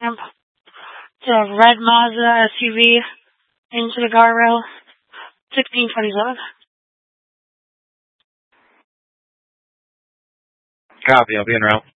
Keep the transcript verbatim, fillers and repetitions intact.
The red Mazda S U V into the guardrail. sixteen twenty-seven. Copy, I'll be en route.